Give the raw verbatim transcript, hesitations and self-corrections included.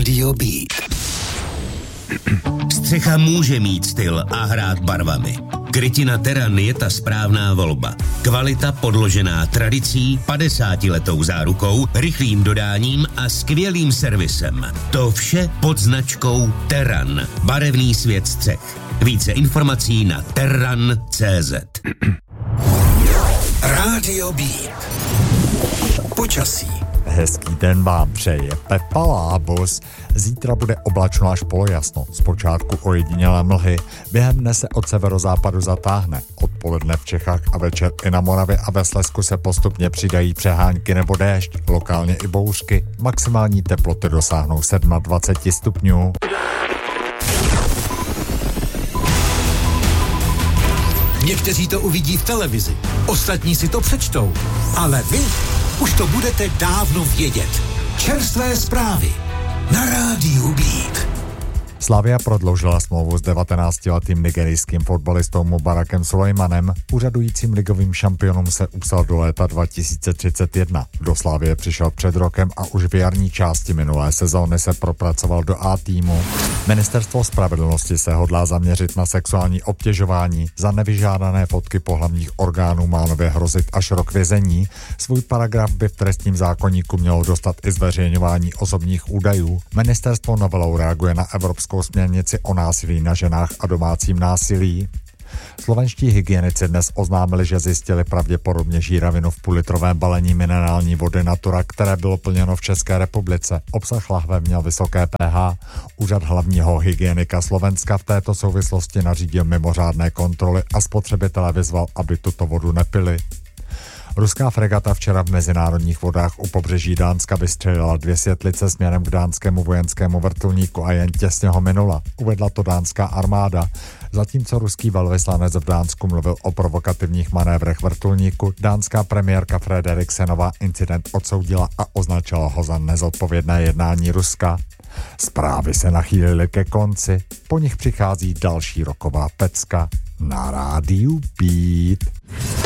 Rádio Beat. Střecha může mít styl a hrát barvami. Krytina Terran je ta správná volba. Kvalita podložená tradicí, padesátiletou zárukou, rychlým dodáním a skvělým servisem. To vše pod značkou Terran. Barevný svět střech. Více informací na terran tečka cé zet. Rádio Beat. Počasí. Hezký den vám přeje Pepa Lábus. Zítra bude oblačno až polojasno, zpočátku ojedinělé mlhy. Během dne se od severozápadu zatáhne. Odpoledne v Čechách a večer i na Moravě a ve Slezsku se postupně přidají přehánky nebo déšť, lokálně i bouřky. Maximální teploty dosáhnou dvacet sedm stupňů. Někteří to uvidí v televizi, ostatní si to přečtou, ale vy už to budete dávno vědět. Čerstvé zprávy na Rádiu Beat. Slavia prodloužila smlouvu s devatenáctiletým nigerijským fotbalistou Mubarakem Sulejmanem. Úřadujícím ligovým šampionům se upsal do léta dva tisíce třicet jedna. Do Slavie přišel před rokem a už v jarní části minulé sezóny se propracoval do A týmu. Ministerstvo spravedlnosti se hodlá zaměřit na sexuální obtěžování. Za nevyžádané fotky pohlavních orgánů má nově hrozit až rok vězení. Svůj paragraf by v trestním zákoníku mělo dostat i zveřejňování osobních údajů. Ministerstvo novelou reaguje na evropskou směrnici o násilí na ženách a domácím násilí. Slovenští hygienici dnes oznámili, že zjistili pravděpodobně žíravinu v půllitrovém balení minerální vody Natura, které bylo plněno v České republice. Obsah lahve měl vysoké pH. Úřad hlavního hygienika Slovenska v této souvislosti nařídil mimořádné kontroly a spotřebitele vyzval, aby tuto vodu nepili. Ruská fregata včera v mezinárodních vodách u pobřeží Dánska vystřelila dvě světlice směrem k dánskému vojenskému vrtulníku a jen těsně ho minula. Uvedla to dánská armáda. Zatímco ruský velvyslanec v Dánsku mluvil o provokativních manévrech vrtulníku, dánská premiérka Frederiksenová incident odsoudila a označila ho za nezodpovědné jednání Ruska. Zprávy se nachýlily ke konci, po nich přichází další roková pecka na Rádiu Beat.